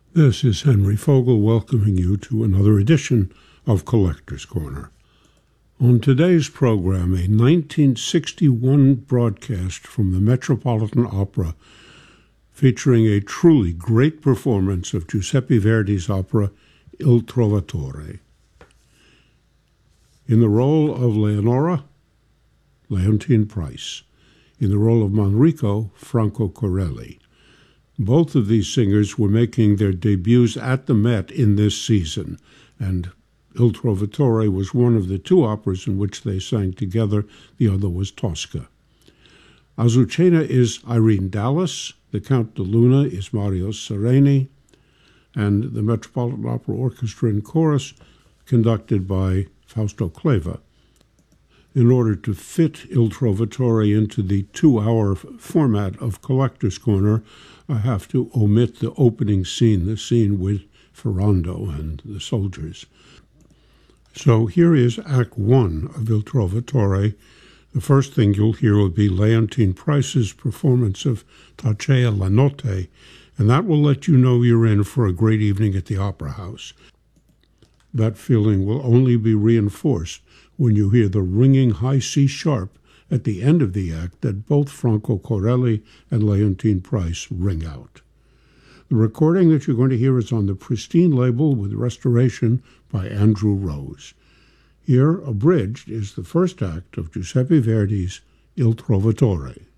This is Henry Fogel welcoming you to another edition of Collector's Corner. On today's program, a 1961 broadcast from the Metropolitan Opera featuring a truly great performance of Giuseppe Verdi's opera Il Trovatore. In the role of Leonora, Leontyne Price. In the role of Manrico, Franco Corelli. Both of these singers were making their debuts at the Met in this season, and Il Trovatore was one of the two operas in which they sang together. The other was Tosca. Azucena is Irene Dallas, the Count de Luna is Mario Sereni, and the Metropolitan Opera Orchestra and Chorus conducted by Fausto Cleva. In order to fit Il Trovatore into the 2-hour format of Collector's Corner, I have to omit the opening scene, the scene with Ferrando and the soldiers. So here is Act 1 of Il Trovatore. The first thing you'll hear will be Leontyne Price's performance of Tacea la Notte, and that will let you know you're in for a great evening at the Opera House. That feeling will only be reinforced when you hear the ringing high C sharp at the end of the act that both Franco Corelli and Leontyne Price ring out. The recording that you're going to hear is on the Pristine label with restoration by Andrew Rose. Here, abridged, is the first act of Giuseppe Verdi's Il Trovatore.